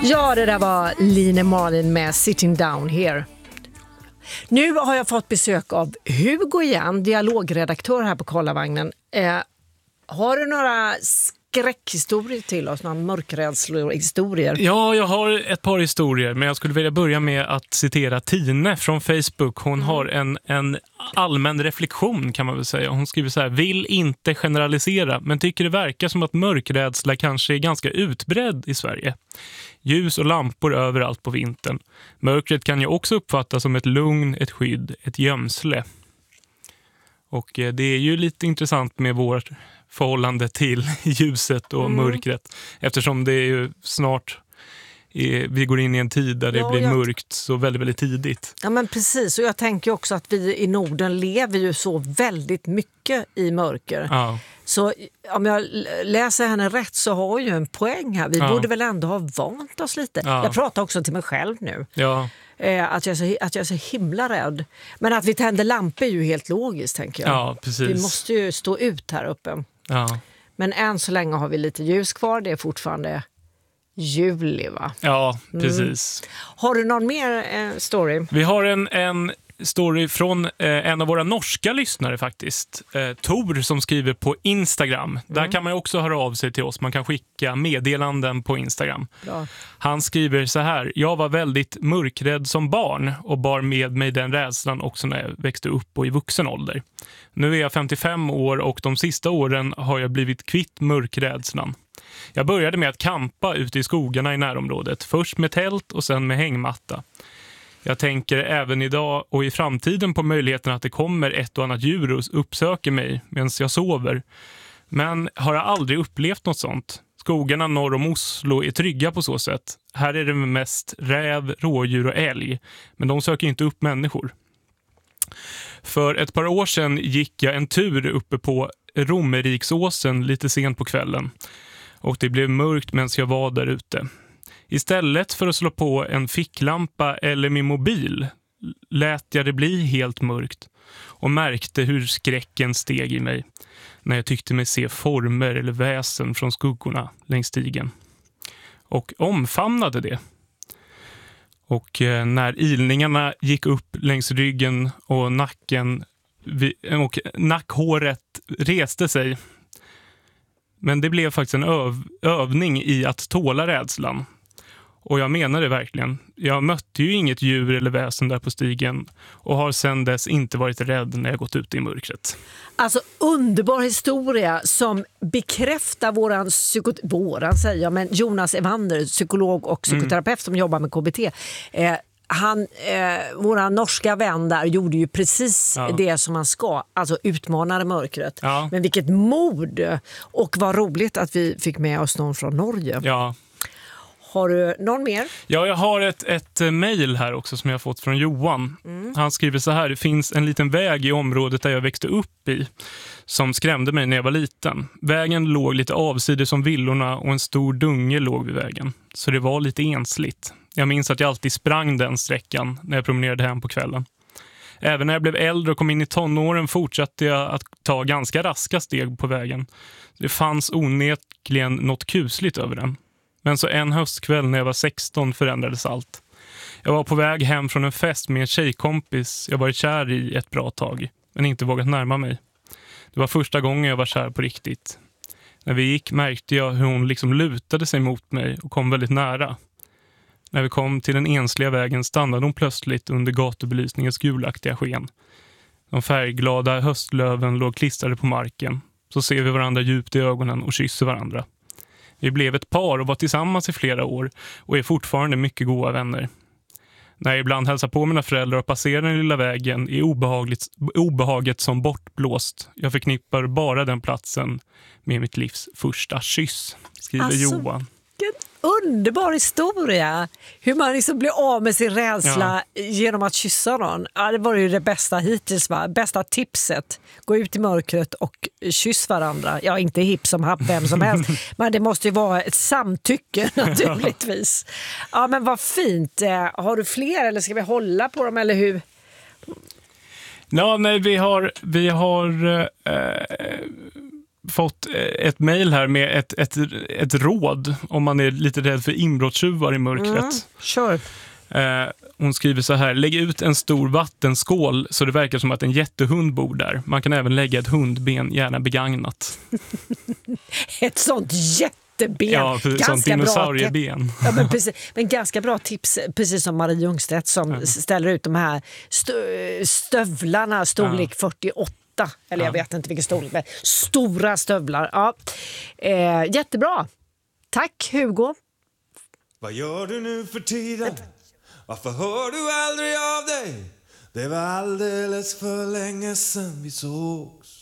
Ja, det där var Line Malin med Sitting Down Here. Nu har jag fått besök av Hugo igen, dialogredaktör här på Karlavagnen. Har du några skräckhistorier till oss, några mörkrädslohistorier? Ja, jag har ett par historier, men jag skulle vilja börja med att citera Tine från Facebook. Hon har en allmän reflektion, kan man väl säga. Hon skriver så här: vill inte generalisera, men tycker det verkar som att mörkrädsla kanske är ganska utbredd i Sverige. Ljus och lampor överallt på vintern. Mörkret kan ju också uppfattas som ett lugn, ett skydd, ett gömsle. Och det är ju lite intressant med vårt förhållande till ljuset och mörkret. Eftersom det är ju snart, vi går in i en tid där det blir mörkt så väldigt, väldigt tidigt. Ja, men precis. Och jag tänker också att vi i Norden lever ju så väldigt mycket i mörker. Ja. Så om jag läser henne rätt så har ju en poäng här. Vi borde väl ändå ha vant oss lite. Ja. Jag pratar också till mig själv nu. Ja. Att jag är så himla rädd. Men att vi tänder lampor är ju helt logiskt, tänker jag. Ja, precis. Vi måste ju stå ut här uppe. Ja. Men än så länge har vi lite ljus kvar. Det är fortfarande juli, va? Ja, precis. Har du någon mer story? Vi har en story från en av våra norska lyssnare faktiskt. Tor, som skriver på Instagram. Där kan man ju också höra av sig till oss. Man kan skicka meddelanden på Instagram. Bra. Han skriver så här: jag var väldigt mörkrädd som barn och bar med mig den rädslan också när jag växte upp och i vuxen ålder. Nu är jag 55 år och de sista åren har jag blivit kvitt mörkrädslan. Jag började med att kampa ute i skogarna i närområdet. Först med tält och sen med hängmatta. Jag tänker även idag och i framtiden på möjligheten att det kommer ett och annat djur och uppsöker mig medan jag sover. Men har jag aldrig upplevt något sånt. Skogarna norr om Oslo är trygga på så sätt. Här är det mest räv, rådjur och älg. Men de söker inte upp människor. För ett par år sedan gick jag en tur uppe på Romeriksåsen lite sent på kvällen. Och det blev mörkt medan jag var där ute. Istället för att slå på en ficklampa eller min mobil lät jag det bli helt mörkt och märkte hur skräcken steg i mig när jag tyckte mig se former eller väsen från skuggorna längs stigen. Och omfamnade det. Och när ilningarna gick upp längs ryggen och nacken och nackhåret reste sig. Men det blev faktiskt en övning i att tåla rädslan. Och jag menar det verkligen. Jag mötte ju inget djur eller väsen där på stigen och har sedan dess inte varit rädd när jag gått ut i mörkret. Alltså underbar historia som bekräftar men Jonas Evander, psykolog och psykoterapeut som jobbar med KBT. Våra norska vän där gjorde ju precis det som man ska, alltså utmanade mörkret. Ja. Men vilket mod, och vad roligt att vi fick med oss någon från Norge. Ja. Har du någon mer? Ja, jag har ett mejl här också som jag har fått från Johan. Han skriver så här: det finns en liten väg i området där jag växte upp i som skrämde mig när jag var liten. Vägen låg lite avsides som villorna och en stor dunge låg vid vägen. Så det var lite ensligt. Jag minns att jag alltid sprang den sträckan när jag promenerade hem på kvällen. Även när jag blev äldre och kom in i tonåren fortsatte jag att ta ganska raska steg på vägen. Det fanns onekligen något kusligt över den. Men så en höstkväll när jag var 16 förändrades allt. Jag var på väg hem från en fest med en tjejkompis jag varit kär i ett bra tag, men inte vågat närma mig. Det var första gången jag var kär på riktigt. När vi gick märkte jag hur hon liksom lutade sig mot mig och kom väldigt nära. När vi kom till den ensliga vägen stannade hon plötsligt under gatubelysningens gulaktiga sken. De färgglada höstlöven låg klistrade på marken. Så ser vi varandra djupt i ögonen och kysser varandra. Vi blev ett par och var tillsammans i flera år och är fortfarande mycket goda vänner. När jag ibland hälsar på mina föräldrar och passerar den lilla vägen är obehaget som bortblåst. Jag förknippar bara den platsen med mitt livs första kyss, skriver Johan. Underbar historia. Hur man liksom blir av med sin rädsla genom att kyssa någon. Ja, det var ju det bästa hittills, va? Bästa tipset. Gå ut i mörkret och kyss varandra. Ja, inte hipp som happ vem som helst. Men det måste ju vara ett samtycke naturligtvis. Ja, men vad fint. Har du fler eller ska vi hålla på dem eller hur? Ja, nej, vi har fått ett mejl här med ett råd om man är lite rädd för inbrottstjuvar i mörkret. Sure. Hon skriver så här: lägg ut en stor vattenskål så det verkar som att en jättehund bor där. Man kan även lägga ett hundben, gärna begagnat. Ett sånt jätteben. Ja, sånt dinosaurieben. Ja, men ganska bra tips, precis som Marie Ljungstedt som ställer ut de här stövlarna, storlek 48. Eller jag vet inte vilken storlek, men stora stövlar. Ja. Jättebra. Tack Hugo. Vad gör du nu för tiden? Varför hör du aldrig av dig? Det var alldeles för länge sedan vi sågs.